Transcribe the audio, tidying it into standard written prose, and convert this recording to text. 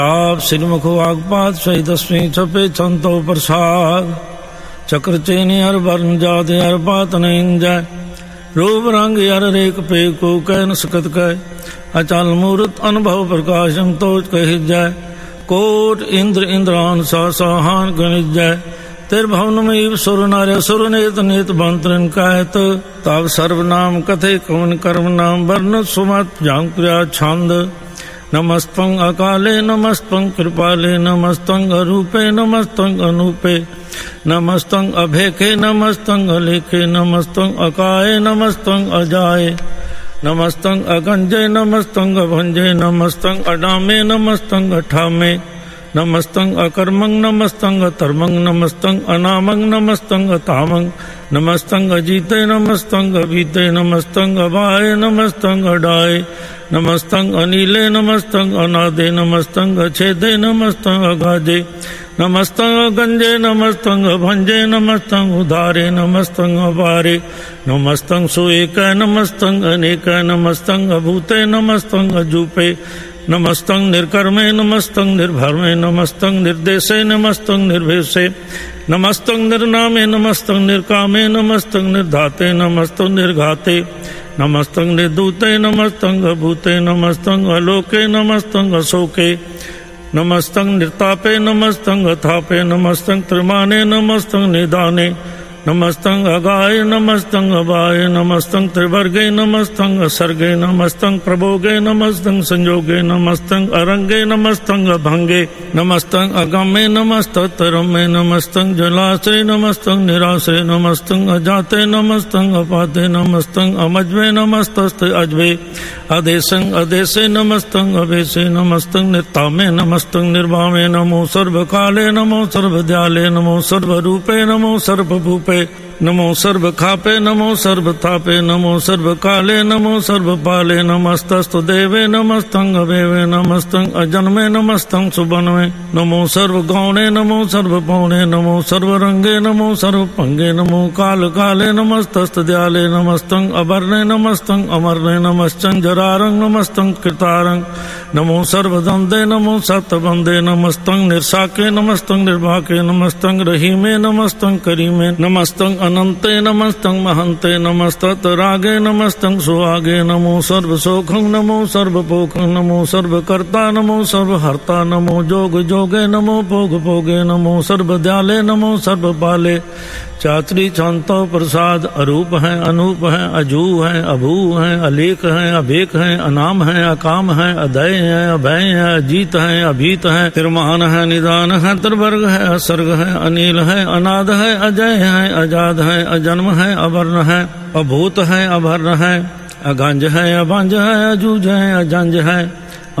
आप श्रीमुखो वाग्पात सहितस्मी छपे छंतो प्रसाद चक्र चेनी हर वर्ण जाति हर पात नहीं जाय रूप रंग हर रेख पे को कह न सकत कह अचल मूर्त अनुभव प्रकाशम तोज कह जाय कोट इंद्र इंद्रान साहान गणित जाय तेर भवन में सुर नार्य सुर नेत नेत बंतरन कहत तब सर्वनाम कथे कवन कर्म नाम वर्ण सुमत जांक्रिया छंद नमस्तं अकाले नमस्तं कृपाले नमस्तं अरूपे नमस्तं अनूपे नमस्तं अभेके नमस्तं अलेखे नमस्तं अकाये नमस्तं अजाये नमस्तं अगंजे नमस्तं अभंजे नमस्तं अडामे नमस्तं अठामे नमस्तं अकर्मं नमस्तं अतर्मं नमस्तं अनामं नमस्तं अतामं नमस्तं अजीते नमस्तं अभीते नमस्तं अवाये नमस्तं अडाये नमस्तं अनीले नमस्तं अनादे नमस्तं अछेदे नमस्तं अगाजे नमस्तं अगंजे नमस्तं अभंजे नमस्तं उदारे नमस्तं अपारे नमस्तं सुएक नमस्तं अनेक नमस्तं अभूते नमस्तं अजूपे नमस्तं निर्कर्मे नमस्तं निर्भर्मे नमस्तं निर्देशे नमस्तं निर्भेषे नमस्तं निर्नामे नमस्तं निर्कामे नमस्तं निर्धाते नमस्तं निर्घाते नमस्तं निर्दूते नमस्तं अभूते नमस्तं अलोके नमस्तं अशोके नमस्तं निर्तापे नमस्तं अथापे नमस्तं त्रिमाने नमस्तं निदाने नमस्तं अगाय नमस्तं अवाय नमस्तं त्रिवर्गे नमस्तं असर्गे नमस्तं प्रभोगे नमस्तं संयोगे नमस्तं अरंगे नमस्तं अभंगे नमस्तं अगम्ये नमस्तं तरम्ये नमस्तं जलाश्रय नमस्तं निराश्रय नमस्तं अजाते नमस्तं अपाते नमस्तं अमज्वे नमस्तस्ते अज्वे अदेशं अदेशे नमस्तं अवेशे नमस्तं निर्तामे नमस्तं निर्वामे नमो सर्वकाले नमो सर्वदयाले नमो सर्वरूपे नमो सर्वभूपे नमो सर्वखापे नमो सर्वतापे नमो सर्वकाले नमो सर्वपाले नमस्तस्तु देवे नमस्तं अवेवे नमस्तं अजन्मे नमस्तं सुबन्वे नमो सर्वगौणे नमो सर्वपौणे नमो सर्वरंगे नमो सर्वपंगे नमो काल काले नमस्तस्तदयाले नमस्तं अवर्णे नमस्तं अमर्णे नमस्तं जरारंग नमस्तं कृतारंग नमो सर्वदंदे नमो सतबंदे नमस्तं निर्साके नमस्तं निर्भाके नमस्तं रहीमे नमस्तं करीमे नमस्तं अनंते नमस्तं महंते नमस्तरागे नमस्तं सुहागे नमो सर्वसोखं नमो सर्वपोखं नमो सर्वकर्ता नमो सर्वहर्ता नमो जोग जोगे नमो भोग भोगे नमो सर्वदयाले नमो सर्वपाले चात्री शांतो प्रसाद अरूप है अनूप है अजू है अभू है अलेख है अभेक है अनाम है अकाम है अदय है अभय है अजीत है अभीत है तिरमान है निदान है त्रिवर्ग है असर्ग है अनिल है अनाद है अजय है अजाद है अजन्म है अवर्ण है अभूत है अभर्ण है अगंज है अभंज है अजूज है अजंज है